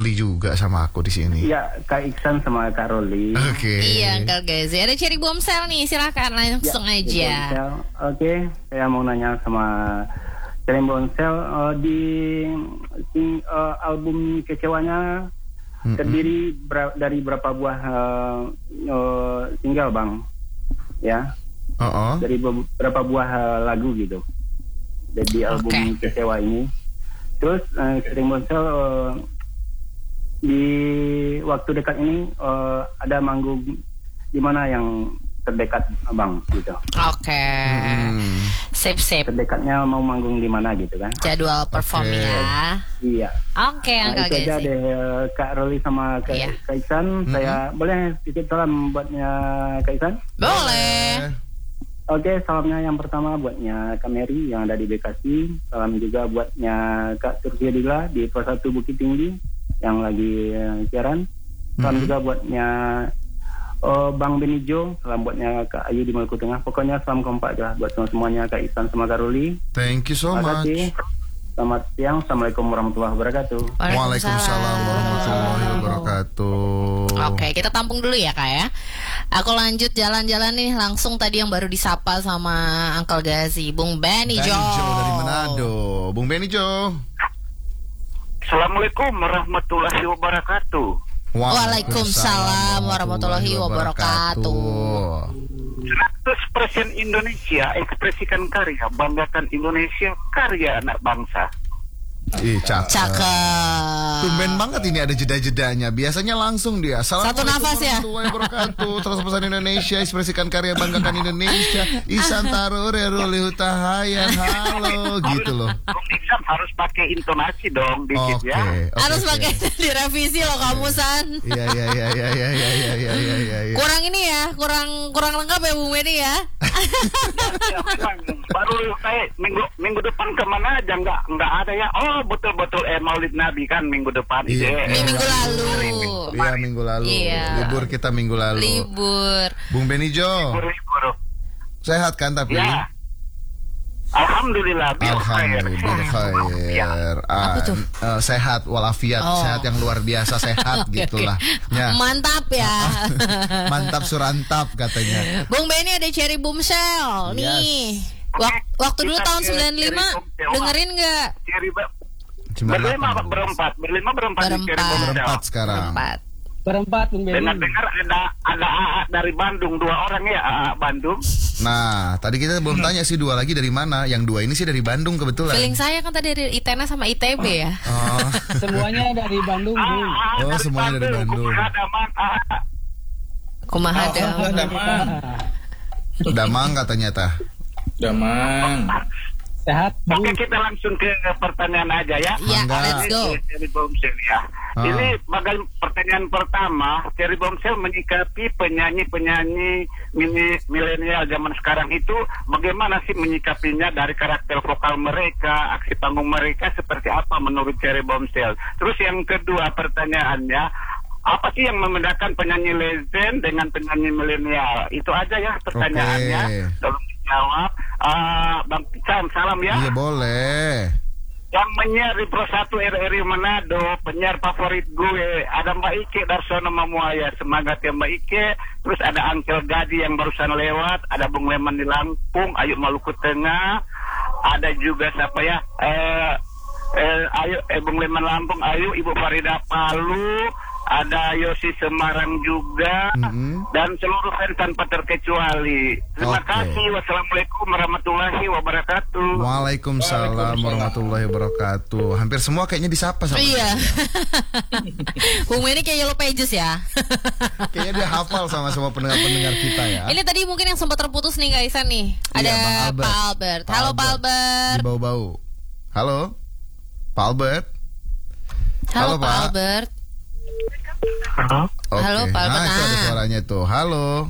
Roli juga sama aku di sini. Iya, Kak Iksan sama Kak Roli. Oke. Iya, Uncle Gazi. Ada Cherry Bombshell nih, silakan langsung aja. Oke, saya mau nanya sama Cherry Bombshell di album Kecewanya terdiri dari berapa buah single, Bang? Ya. Dari beberapa buah lagu gitu. Di album Kecewa ini. Terus Cherry Bombshell di waktu dekat ini ada manggung di mana yang terdekat, Bang, gitu. Oke. Sip. Terdekatnya mau manggung di mana gitu kan? Jadwal performnya. Iya. Oke, Uncle itu aja Gazi. deh, Kak Roli sama Kak Iksan. Saya boleh titip salam buatnya Kak Iksan? Boleh. Oke, salamnya yang pertama buatnya Kak Mary yang ada di Bekasi. Salam juga buatnya Kak Turfiadila di Pos 1 Bukit Tinggi yang lagi siaran. Salam juga buatnya Bang Benijo. Salam buatnya Kak Ayu di Maluku Tengah. Pokoknya salam kompak lah buat semuanya, Kak Iksan sama Kak Ruli. Thank you so much. Selamat siang. Assalamualaikum warahmatullahi wabarakatuh. Waalaikumsalam warahmatullahi wabarakatuh. Oke, kita tampung dulu ya, Kak ya. Aku lanjut jalan-jalan nih, langsung tadi yang baru disapa sama Uncle Gazi, Bung Benny Jo dari Manado. Bung Benny Jo. Assalamualaikum warahmatullahi wabarakatuh. Waalaikumsalam warahmatullahi wabarakatuh. 100% Indonesia, ekspresikan karya, banggakan Indonesia, karya anak bangsa. Cakep. Tumben banget ini ada jeda-jedanya. Biasanya langsung dia. Satu nafas ya. Terus pesan Indonesia, ekspresikan karya, banggakan Indonesia. Isan Tarur ya Ruli Hutahayan. Halo gitu loh. Iksan harus pakai intonasi dong dikit ya. Harus pakai direvisi loh kamu, San. Iya. Kurang ini ya, kurang lengkap ya Bung Benny ya. Baru kayak minggu depan kemana aja nggak ada ya. Oh betul-betul Maulid Nabi kan minggu depan. Minggu lalu. Iya minggu lalu. Libur kita minggu lalu. Libur. Bung Benny Jo. Libur. Sehat kan tapi? Ya. Alhamdulillah. Khair. Sehat walafiat, sehat yang luar biasa sehat gitulah. Ya. Mantap ya. Mantap surantap katanya. Bung Benny ada Cherry Bombshell nih. Waktu dulu tahun 95 dengerin nggak? Berempat sekarang. Berempat Bung Benny. Dengar ada AA dari Bandung, 2 orang ya, AA Bandung. Nah, tadi kita belum tanya sih 2 lagi dari mana. Yang 2 ini sih dari Bandung kebetulan. Feeling saya kan tadi dari ITENA sama ITB ya. Semuanya dari Bandung. Semuanya dari Bandung. Kumaha Damang katanya tah. Damang. Sehat. Oke, kita langsung ke pertanyaan aja ya. Iya, let's go. Cherry Bombshell ya. Ini bagai pertanyaan pertama, Cherry Bombshell menyikapi penyanyi milenial zaman sekarang itu bagaimana sih menyikapinya dari karakter vokal mereka, aksi panggung mereka seperti apa menurut Cherry Bombshell. Terus yang kedua pertanyaannya, apa sih yang membedakan penyanyi legend dengan penyanyi milenial? Itu aja ya pertanyaannya. Tolong dijawab. Bang Pican, salam ya. Iya boleh. Yang menyiar di Pro 1 RRI Manado, penyiar favorit gue, ada Mbak Ike Darsono Mamuaya. Semangat ya Mbak Ike. Terus ada Uncle Gazi yang barusan lewat, ada Bung Leman di Lampung, Ayu Maluku Tengah, ada juga siapa ya? Bung Leman Lampung, Ayu, Ibu Farida Palu, ada Yosi Semarang juga, dan seluruh fans tanpa terkecuali. Terima kasih. Wassalamualaikum warahmatullahi wabarakatuh. Waalaikumsalam warahmatullahi wabarakatuh. Hampir semua kayaknya disapa sama Iya. Bung Benny kayak Yellow Pages ya. Kayaknya dia hafal sama semua pendengar-pendengar kita ya. Ini tadi mungkin yang sempat terputus nih Kak Isan nih. Ada Pak Albert. Halo Pak Albert. Di bau-bau. Halo Pak Albert. Halo Pak Albert. Halo Pak Albert. Nah itu ada suaranya tuh. Halo.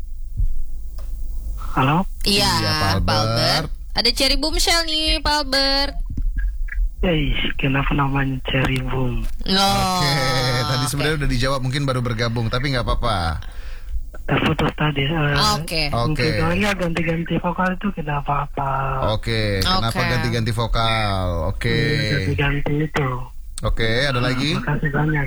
Iya Pak Albert. Ada Cherry Bombshell nih Pak Albert. Kenapa namanya Cherry Boom? Oke, tadi sebenarnya udah dijawab, mungkin baru bergabung, tapi nggak apa-apa. Putus tadi. Oke. Soalnya ganti-ganti vokal itu kenapa apa? Oke, kenapa ganti-ganti vokal? Oke. Ganti-ganti itu. Oke, ada lagi? Terima kasih banyak.